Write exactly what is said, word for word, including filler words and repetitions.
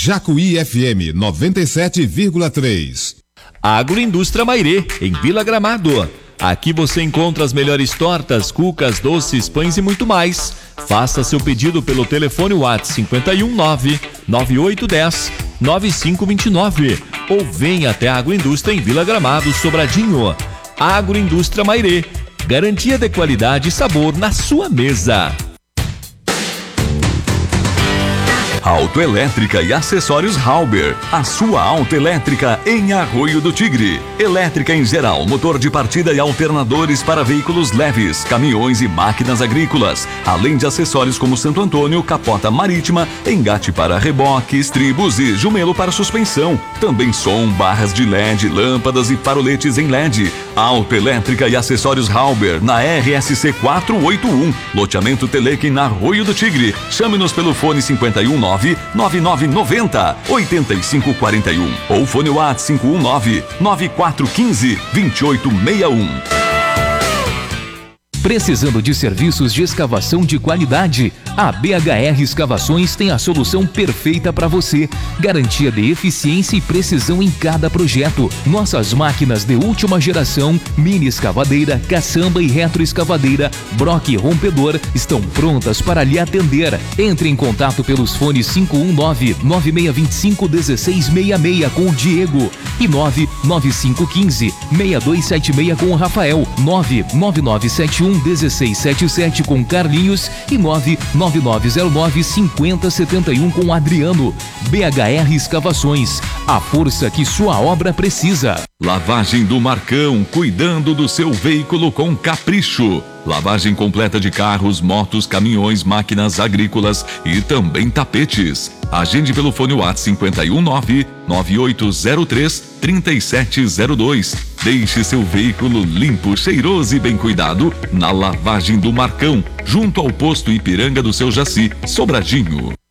Jacuí F M noventa e sete vírgula três. Agroindústria Mairê, em Vila Gramado. Aqui você encontra as melhores tortas, cucas, doces, pães e muito mais. Faça seu pedido pelo telefone WhatsApp cinquenta e um nove nove oito um zero nove cinco dois nove ou venha até a Agroindústria em Vila Gramado, Sobradinho. Agroindústria Mairê, garantia de qualidade e sabor na sua mesa. Autoelétrica e acessórios Halber, a sua autoelétrica em Arroio do Tigre. Elétrica em geral, motor de partida e alternadores para veículos leves, caminhões e máquinas agrícolas, além de acessórios como Santo Antônio, capota marítima, engate para reboque, estribos e jumelo para suspensão. Também som, barras de L E D, lâmpadas e faroletes em L E D. Autoelétrica e acessórios Halber na R S C quatrocentos e oitenta e um, loteamento Telequim na Arroio do Tigre. Chame-nos pelo fone cinquenta e um nove nove nove nove zero oito cinco quatro um ou fone WhatsApp cinco um nove nove quatro um cinco dois oito seis um. Precisando de serviços de escavação de qualidade? A B H R Escavações tem a solução perfeita para você. Garantia de eficiência e precisão em cada projeto. Nossas máquinas de última geração, mini escavadeira, caçamba e retroescavadeira, broque e rompedor estão prontas para lhe atender. Entre em contato pelos fones cinco um nove nove seis dois cinco um seis seis seis com o Diego e nove nove cinco um cinco seis dois sete seis com o Rafael, nove nove nove sete um um seis sete sete com Carlinhos e nove nove nove zero nove cinco zero sete um com Adriano. B H R Escavações, a força que sua obra precisa. Lavagem do Marcão, cuidando do seu veículo com capricho. Lavagem completa de carros, motos, caminhões, máquinas agrícolas e também tapetes. Agende pelo fone WhatsApp cinquenta e um nove nove oito zero três três sete zero dois. Deixe seu veículo limpo, cheiroso e bem cuidado na Lavagem do Marcão, junto ao posto Ipiranga do seu Jaci, Sobradinho.